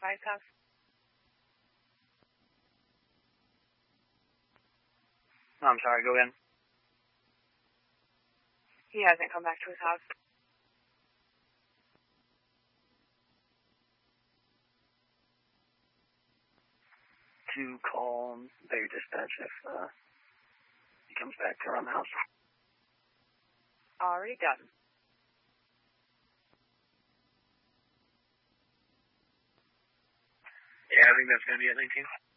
Price House. I'm sorry, go again. He hasn't come back to his house. To call Bay Dispatch if he comes back around the house. Already done. Yeah, I think that's going to be at 19.